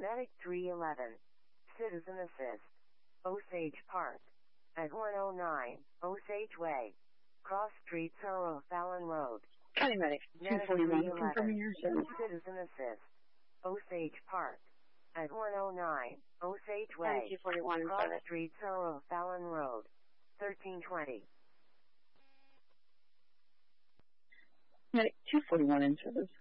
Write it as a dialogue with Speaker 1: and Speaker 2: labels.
Speaker 1: Medic 311. Citizen Assist. Osage Park. At 109 Osage Way. Cross Street, Soro, Fallon Road.
Speaker 2: County Medic 241, confirming your service.
Speaker 1: Citizen Assist. Osage Park. At 109 Osage Way.
Speaker 2: 241
Speaker 1: Cross
Speaker 2: service.
Speaker 1: Street, Soro, Fallon Road. 1320.
Speaker 2: Medic 241 in service.